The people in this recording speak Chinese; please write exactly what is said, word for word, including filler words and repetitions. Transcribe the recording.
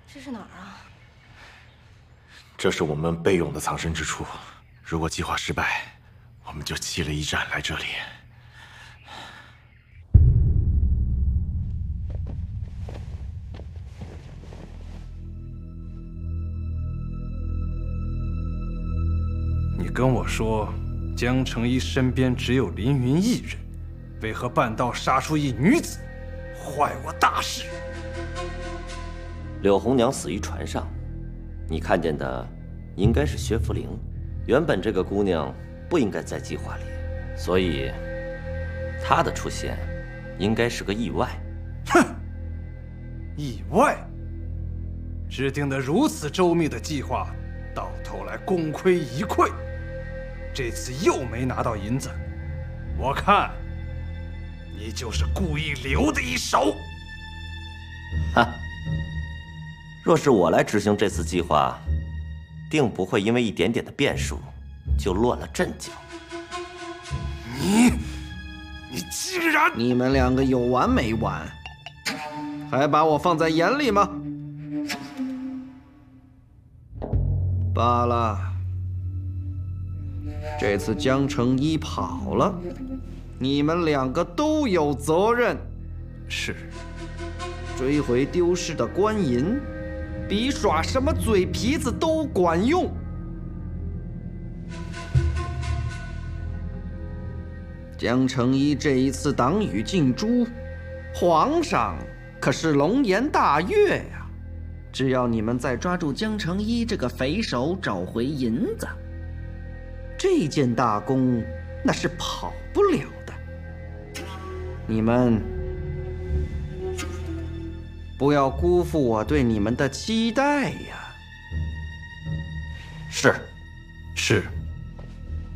这是哪儿啊？ 这是我们备用的藏身之处。如果计划失败，我们就弃了一战来这里。 你跟我说，江成一身边只有林云一人，为何半道杀出一女子，坏我大事？ 柳红娘死于船上，你看见的应该是薛福灵。原本这个姑娘不应该在计划里，所以她的出现应该是个意外。 哼，意外？制定的如此周密的计划，到头来功亏一篑。这次又没拿到银子，我看你就是故意留的一手。 哈，若是我来执行这次计划，定不会因为一点点的变数就乱了阵脚。 你，你竟然…… 你们两个有完没完？还把我放在眼里吗？罢了，这次江成一跑了，你们两个都有责任。 是， 追回丢失的官银，比耍什么嘴皮子都管用。江成一这一次党羽尽诛，皇上可是龙颜大悦呀！只要你们再抓住江成一这个匪首，找回银子，这件大功那是跑不了的。你们不要辜负我对你们的期待呀！ 是， 是。